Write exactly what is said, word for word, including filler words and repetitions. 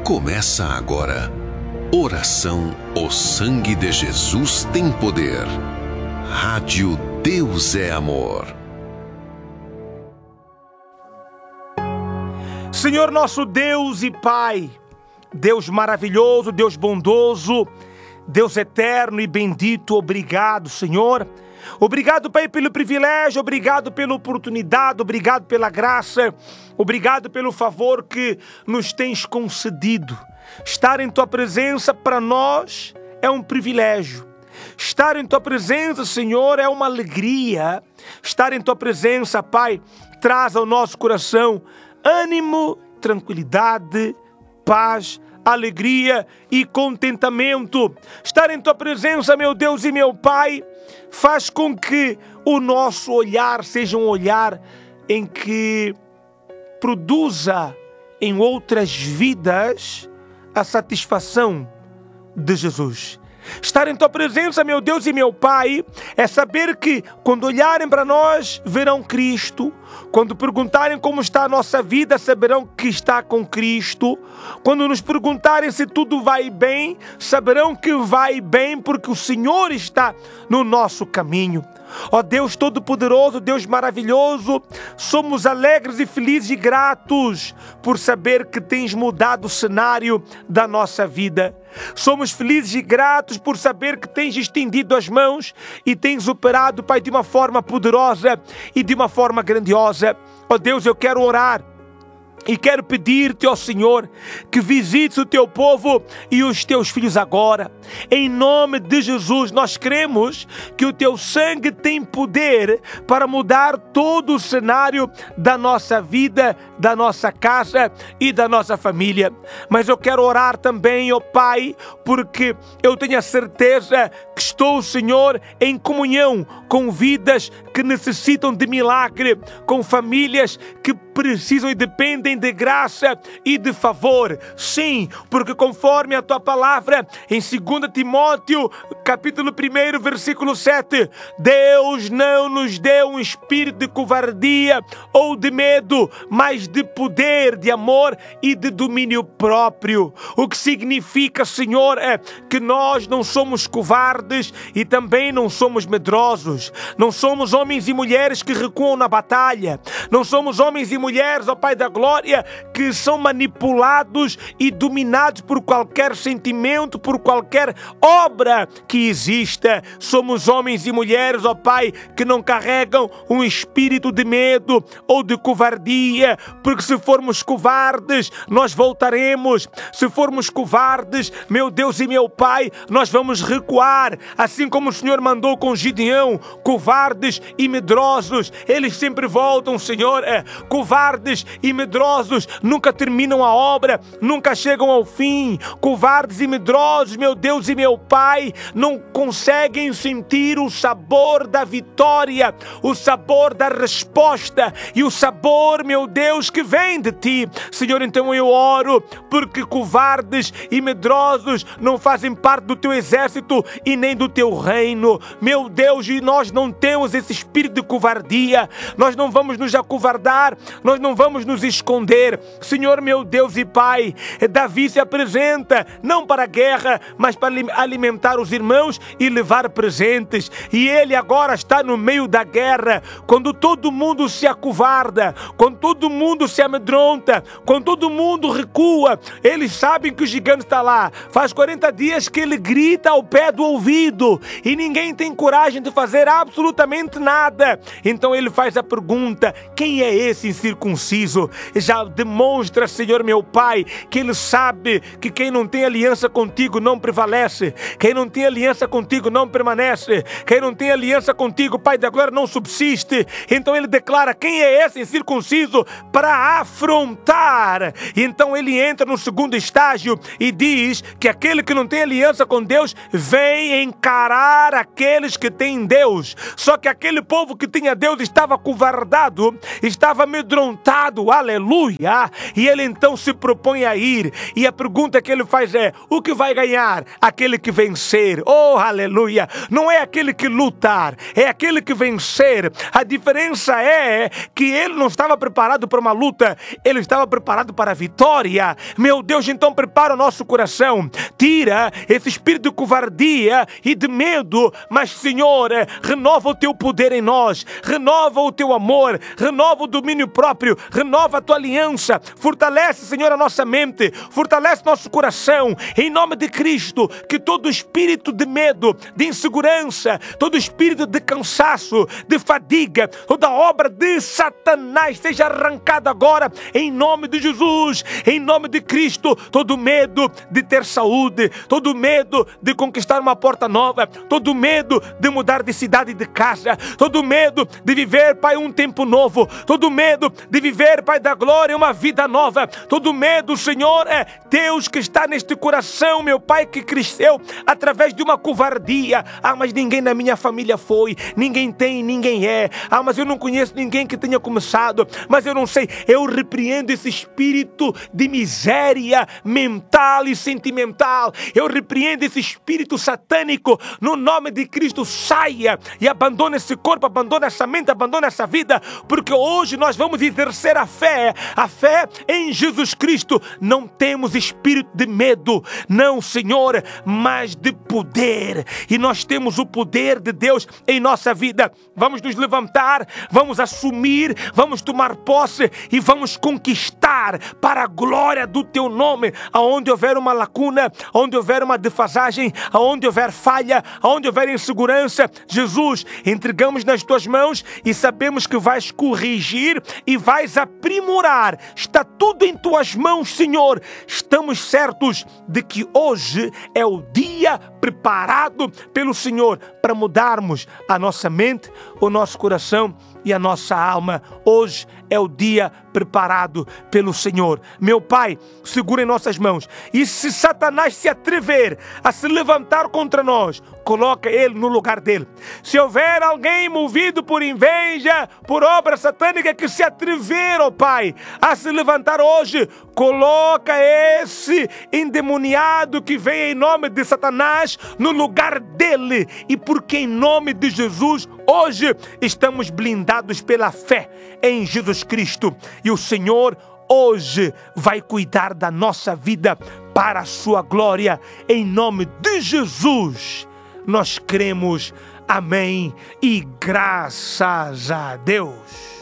Começa agora. Oração O Sangue de Jesus tem Poder. Rádio Deus é Amor. Senhor nosso Deus e Pai, Deus maravilhoso, Deus bondoso, Deus eterno e bendito, obrigado, Senhor. Obrigado, Pai, pelo privilégio, obrigado pela oportunidade, obrigado pela graça, obrigado pelo favor que nos tens concedido. Estar em Tua presença para nós é um privilégio. Estar em Tua presença, Senhor, é uma alegria. Estar em Tua presença, Pai, traz ao nosso coração ânimo, tranquilidade, paz, alegria e contentamento. Estar em Tua presença, meu Deus e meu Pai, faz com que o nosso olhar seja um olhar em que produza em outras vidas a satisfação de Jesus. Estar em Tua presença, meu Deus e meu Pai, é saber que quando olharem para nós, verão Cristo. Quando perguntarem como está a nossa vida, saberão que está com Cristo. Quando nos perguntarem se tudo vai bem, saberão que vai bem porque o Senhor está no nosso caminho. Ó Deus Todo-Poderoso, Deus maravilhoso, somos alegres e felizes e gratos por saber que tens mudado o cenário da nossa vida. Somos felizes e gratos por saber que tens estendido as mãos e tens operado, Pai, de uma forma poderosa e de uma forma grandiosa. Ó Deus, eu quero orar e quero pedir-te, ó Senhor, que visites o Teu povo e os Teus filhos agora. Em nome de Jesus, nós cremos que o Teu sangue tem poder para mudar todo o cenário da nossa vida, da nossa casa e da nossa família. Mas eu quero orar também, ó Pai, porque eu tenho a certeza que estou, Senhor, em comunhão com vidas que necessitam de milagre, com famílias que precisam e dependem de graça e de favor. Sim, porque conforme a Tua palavra em dois Timóteo, capítulo um, versículo sete, Deus não nos deu um espírito de covardia ou de medo, mas de poder, de amor e de domínio próprio. O que significa, Senhor, é que nós não somos covardes e também não somos medrosos. Não somos homens e mulheres que recuam na batalha. Não somos homens e mulheres, ó Pai da glória, que são manipulados e dominados por qualquer sentimento, por qualquer obra que exista. Somos homens e mulheres, ó Pai, que não carregam um espírito de medo ou de covardia, porque se formos covardes, nós voltaremos. Se formos covardes, meu Deus e meu Pai, nós vamos recuar, assim como o Senhor mandou com Gideão. Covardes e medrosos, eles sempre voltam, Senhor. É, covardes e medrosos nunca terminam a obra, nunca chegam ao fim. Covardes e medrosos, meu Deus e meu Pai, não conseguem sentir o sabor da vitória, o sabor da resposta e o sabor, meu Deus, que vem de Ti. Senhor, então eu oro porque covardes e medrosos não fazem parte do Teu exército e nem do Teu reino. Meu Deus, e nós não temos esse espírito de covardia, nós não vamos nos acovardar, nós não vamos nos esconder. Senhor, meu Deus e Pai, Davi se apresenta não para a guerra, mas para alimentar os irmãos e levar presentes. E ele agora está no meio da guerra, quando todo mundo se acovarda, quando todo mundo se amedronta, quando todo mundo recua. Eles sabem que o gigante está lá. Faz quarenta dias que ele grita ao pé do ouvido e ninguém tem coragem de fazer absolutamente nada. Então ele faz a pergunta: quem é esse incircunciso? Já demonstra, Senhor meu Pai, que ele sabe que quem não tem aliança contigo não prevalece, quem não tem aliança contigo não permanece, quem não tem aliança contigo, Pai da glória, não subsiste. Então ele declara: quem é esse incircunciso para afrontar? Então ele entra no segundo estágio e diz que aquele que não tem aliança com Deus vem encarar aqueles que têm Deus. Só que aquele povo que tinha Deus estava acovardado, estava amedrontado, aleluia. aleluia, e ele então se propõe a ir, e a pergunta que ele faz é: o que vai ganhar aquele que vencer? Oh, aleluia, não é aquele que lutar, é aquele que vencer. A diferença é que ele não estava preparado para uma luta, ele estava preparado para a vitória. Meu Deus, então prepara o nosso coração, tira esse espírito de covardia e de medo, mas Senhor, renova o teu poder em nós, renova o teu amor, renova o domínio próprio, renova a tua aliança, fortalece, Senhor, a nossa mente, fortalece nosso coração, em nome de Cristo. Que todo espírito de medo, de insegurança, todo espírito de cansaço, de fadiga, toda obra de Satanás seja arrancada agora, em nome de Jesus, em nome de Cristo. Todo medo de ter saúde, todo medo de conquistar uma porta nova, todo medo de mudar de cidade e de casa, todo medo de viver, Pai, um tempo novo, todo medo de viver, Pai da glória, uma vida nova, todo medo, Senhor, é Deus que está neste coração, meu Pai, que cresceu através de uma covardia. Ah, mas ninguém na minha família foi, ninguém tem, ninguém é. Ah, mas eu não conheço ninguém que tenha começado, mas eu não sei. Eu repreendo esse espírito de miséria mental e sentimental. Eu repreendo esse espírito satânico no nome de Cristo. Saia e abandone esse corpo, abandone essa mente, abandone essa vida, porque hoje nós vamos exercer a fé, a fé em Jesus Cristo. Não temos espírito de medo, não, Senhor, mas de poder, e nós temos o poder de Deus em nossa vida. Vamos nos levantar, vamos assumir, vamos tomar posse e vamos conquistar para a glória do teu nome. Aonde houver uma lacuna, onde houver uma defasagem, aonde houver falha, aonde houver insegurança, Jesus, entregamos nas tuas mãos e sabemos que vais corrigir e vais aprimorar. Está tudo em tuas mãos, Senhor. Estamos certos de que hoje é o dia preparado pelo Senhor para mudarmos a nossa mente, o nosso coração e a nossa alma. Hoje é o dia preparado pelo Senhor. Meu Pai, segura em nossas mãos. E se Satanás se atrever a se levantar contra nós, coloca ele no lugar dele. Se houver alguém movido por inveja, por obra satânica, que se atrever, ó Pai, a se levantar hoje, coloca esse endemoniado que vem em nome de Satanás no lugar dele. E porque em nome de Jesus, hoje estamos blindados pela fé em Jesus Cristo. E o Senhor hoje vai cuidar da nossa vida para a sua glória. Em nome de Jesus, nós cremos. Amém. E graças a Deus.